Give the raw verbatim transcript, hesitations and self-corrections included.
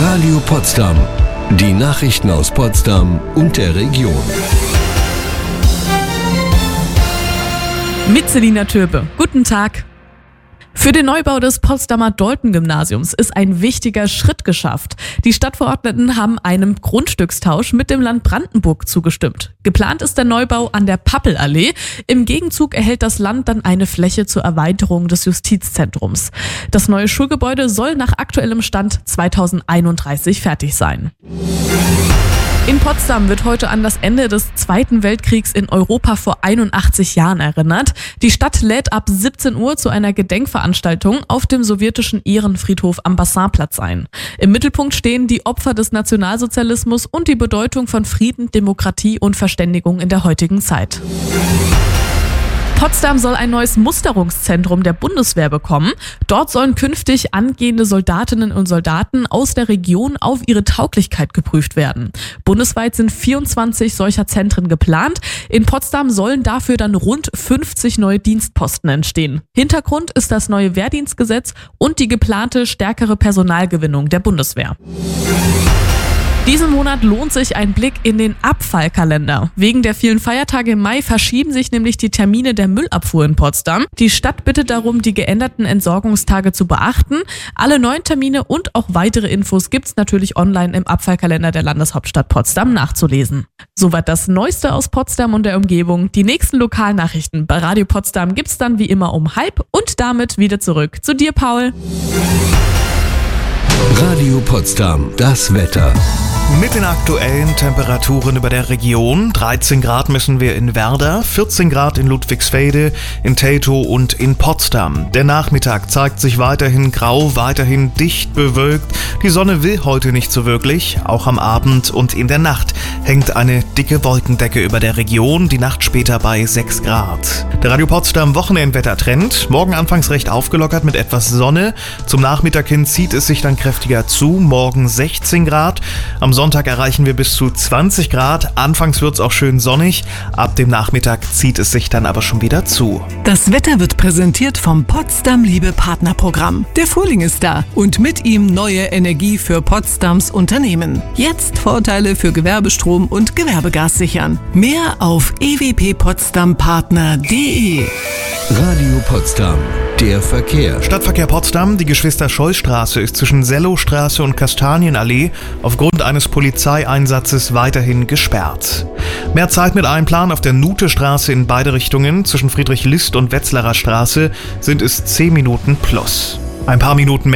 Radio Potsdam. Die Nachrichten aus Potsdam und der Region. Mit Selina Türpe. Guten Tag. Für den Neubau des Potsdamer Dalton-Gymnasiums ist ein wichtiger Schritt geschafft. Die Stadtverordneten haben einem Grundstückstausch mit dem Land Brandenburg zugestimmt. Geplant ist der Neubau an der Pappelallee. Im Gegenzug erhält das Land dann eine Fläche zur Erweiterung des Justizzentrums. Das neue Schulgebäude soll nach aktuellem Stand zweitausendeinunddreißig fertig sein. In Potsdam wird heute an das Ende des Zweiten Weltkriegs in Europa vor einundachtzig Jahren erinnert. Die Stadt lädt ab siebzehn Uhr zu einer Gedenkveranstaltung auf dem sowjetischen Ehrenfriedhof am Bassinplatz ein. Im Mittelpunkt stehen die Opfer des Nationalsozialismus und die Bedeutung von Frieden, Demokratie und Verständigung in der heutigen Zeit. Potsdam soll ein neues Musterungszentrum der Bundeswehr bekommen. Dort sollen künftig angehende Soldatinnen und Soldaten aus der Region auf ihre Tauglichkeit geprüft werden. Bundesweit sind vierundzwanzig solcher Zentren geplant. In Potsdam sollen dafür dann rund fünfzig neue Dienstposten entstehen. Hintergrund ist das neue Wehrdienstgesetz und die geplante stärkere Personalgewinnung der Bundeswehr. Diesen Monat lohnt sich ein Blick in den Abfallkalender. Wegen der vielen Feiertage im Mai verschieben sich nämlich die Termine der Müllabfuhr in Potsdam. Die Stadt bittet darum, die geänderten Entsorgungstage zu beachten. Alle neuen Termine und auch weitere Infos gibt's natürlich online im Abfallkalender der Landeshauptstadt Potsdam nachzulesen. Soweit das Neueste aus Potsdam und der Umgebung. Die nächsten Lokalnachrichten bei Radio Potsdam gibt's dann wie immer um halb und damit wieder zurück zu dir, Paul. Radio Potsdam, das Wetter. Mit den aktuellen Temperaturen über der Region. dreizehn Grad messen wir in Werder, vierzehn Grad in Ludwigsfelde, in Teltow und in Potsdam. Der Nachmittag zeigt sich weiterhin grau, weiterhin dicht bewölkt. Die Sonne will heute nicht so wirklich. Auch am Abend und in der Nacht hängt eine dicke Wolkendecke über der Region. Die Nacht später bei sechs Grad. Der Radio Potsdam Wochenendwettertrend. Morgen anfangs recht aufgelockert mit etwas Sonne. Zum Nachmittag hin zieht es sich dann kräftiger zu. Morgen sechzehn Grad. Am Sonntag erreichen wir bis zu zwanzig Grad. Anfangs wird es auch schön sonnig. Ab dem Nachmittag zieht es sich dann aber schon wieder zu. Das Wetter wird präsentiert vom Potsdam Liebe Partnerprogramm. Der Frühling ist da und mit ihm neue Energie für Potsdams Unternehmen. Jetzt Vorteile für Gewerbestrom und Gewerbegas sichern. Mehr auf e w p potsdam partner punkt d e. Radio Potsdam, der Verkehr. Stadtverkehr Potsdam, die Geschwister-Scholl-Straße ist zwischen Sellowstraße und Kastanienallee aufgrund eines Polizeieinsatzes weiterhin gesperrt. Mehr Zeit mit Einplan auf der Nute-Straße in beide Richtungen. Zwischen Friedrich-List und Wetzlarer Straße sind es zehn Minuten plus. Ein paar Minuten mehr